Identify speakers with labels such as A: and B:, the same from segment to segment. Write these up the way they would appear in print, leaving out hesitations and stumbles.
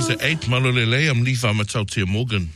A: News at 8, Malolele, I'm Leif Amatautia Morgan.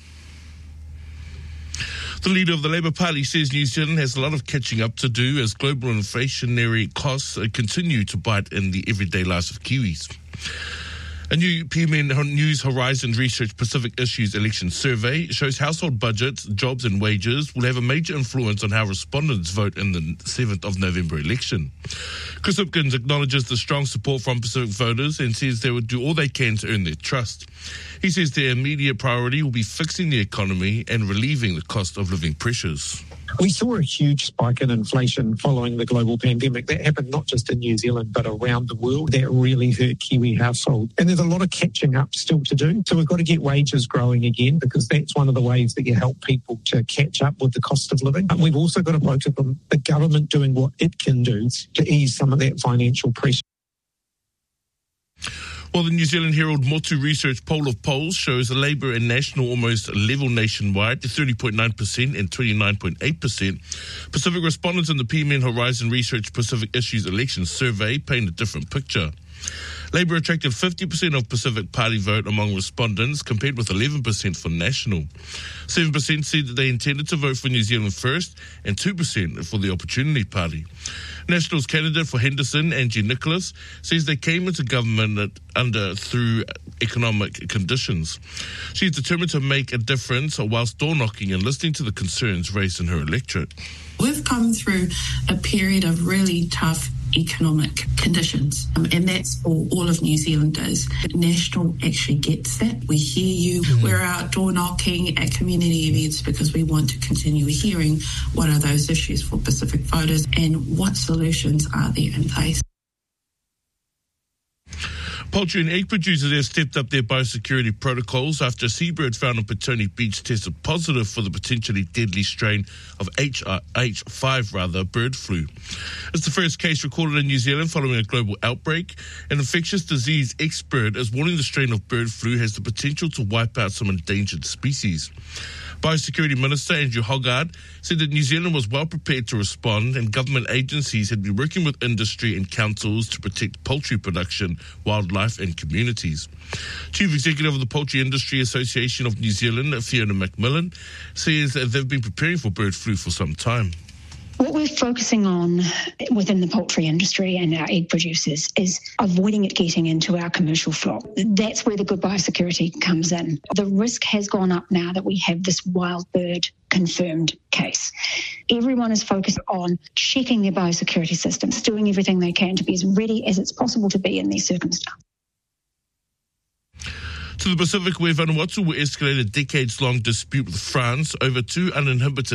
A: The leader of the Labour Party says New Zealand has a lot of catching up to do as global inflationary costs continue to bite in the everyday lives of Kiwis. A new PMN News Horizon Research Pacific Issues election survey shows household budgets, jobs and wages will have a major influence on how respondents vote in the 7th of November election. Chris Hipkins acknowledges the strong support from Pacific voters and says they will do all they can to earn their trust. He says their immediate priority will be fixing the economy and relieving the cost of living pressures.
B: We saw a huge spike in inflation following the global pandemic. That happened not just in New Zealand, but around the world. That really hurt Kiwi households. And there's a lot of catching up still to do. So we've got to get wages growing again, because that's one of the ways that you help people to catch up with the cost of living. And we've also got to focus on the government doing what it can do to ease some of that financial pressure.
A: Well, the New Zealand Herald Motu Research poll of polls shows Labour and National almost level nationwide, 30.9% and 29.8%. Pacific respondents in the PMN Horizon Research Pacific Issues Election Survey paint a different picture. Labour attracted 50% of Pacific Party vote among respondents, compared with 11% for National. 7% said that they intended to vote for New Zealand First, and 2% for the Opportunity Party. National's candidate for Henderson, Angie Nicholas, says they came into government through economic conditions. She's determined to make a difference whilst door-knocking and listening to the concerns raised in her electorate.
C: We've come through a period of really tough economic conditions, and that's for all of New Zealanders. National actually gets that. We hear you. We're out door knocking at community events because we want to continue hearing what are those issues for Pacific voters and what solutions are there in place.
A: Poultry and egg producers have stepped up their biosecurity protocols after a seabird found on Petone Beach tested positive for the potentially deadly strain of H5 bird flu. It's the first case recorded in New Zealand following a global outbreak. An infectious disease expert is warning the strain of bird flu has the potential to wipe out some endangered species. Biosecurity Minister Andrew Hoggard said that New Zealand was well prepared to respond, and government agencies had been working with industry and councils to protect poultry production, wildlife and communities. Chief Executive of the Poultry Industry Association of New Zealand, Fiona McMillan, says that they've been preparing for bird flu for some time.
D: What we're focusing on within the poultry industry and our egg producers is avoiding it getting into our commercial flock. That's where the good biosecurity comes in. The risk has gone up now that we have this wild bird confirmed case. Everyone is focused on checking their biosecurity systems, doing everything they can to be as ready as it's possible to be in these circumstances.
A: To the Pacific, where Vanuatu will escalate a decades-long dispute with France over two uninhibited